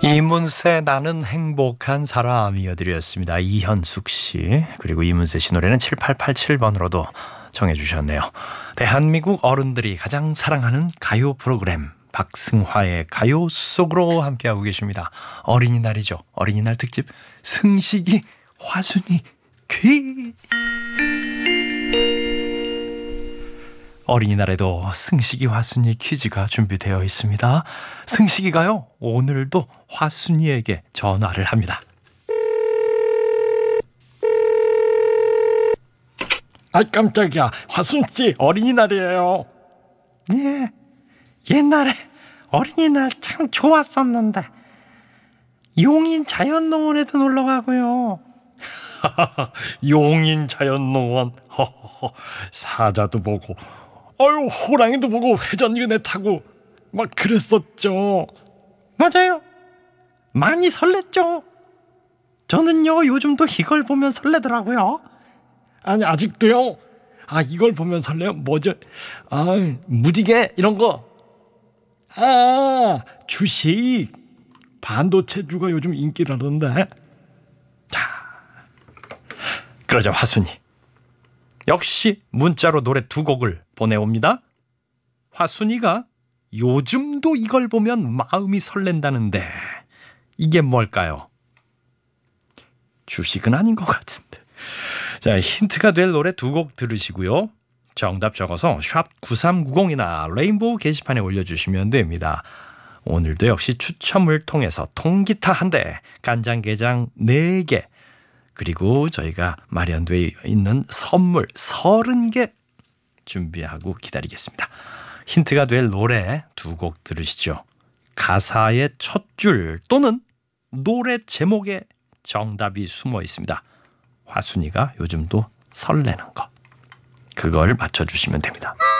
이문세 나는 행복한 사람 이어드렸습니다. 이현숙 씨 그리고 이문세 씨 노래는 7887번으로도 정해주셨네요. 대한민국 어른들이 가장 사랑하는 가요 프로그램 박승화의 가요 속으로 함께하고 계십니다. 어린이날이죠. 어린이날 특집 승식이 화순이 퀴. 어린이날에도 승식이 화순이 퀴즈가 준비되어 있습니다. 승식이가요 오늘도 화순이에게 전화를 합니다. 아 깜짝이야, 화순씨 어린이날이에요. 예, 옛날에 어린이날 참 좋았었는데 용인 자연농원에도 놀러 가고요. 용인 자연농원, 허허허, 사자도 보고, 아유 호랑이도 보고 회전근해 타고 막 그랬었죠. 맞아요. 많이 설렜죠. 저는요 요즘도 이걸 보면 설레더라고요. 아니 아직도요? 아 이걸 보면 설레요? 뭐죠? 아 무지개 이런 거. 아 주식, 반도체주가 요즘 인기라던데. 그러자 화순이 역시 문자로 노래 두 곡을 보내옵니다. 화순이가 요즘도 이걸 보면 마음이 설렌다는데 이게 뭘까요? 주식은 아닌 것 같은데. 자, 힌트가 될 노래 두 곡 들으시고요. 정답 적어서 샵 9390이나 레인보우 게시판에 올려주시면 됩니다. 오늘도 역시 추첨을 통해서 통기타 1대, 간장게장 4개, 그리고 저희가 마련되어 있는 선물 30개 준비하고 기다리겠습니다. 힌트가 될 노래 두 곡 들으시죠. 가사의 첫 줄 또는 노래 제목에 정답이 숨어 있습니다. 화순이가 요즘도 설레는 것, 그걸 맞춰주시면 됩니다.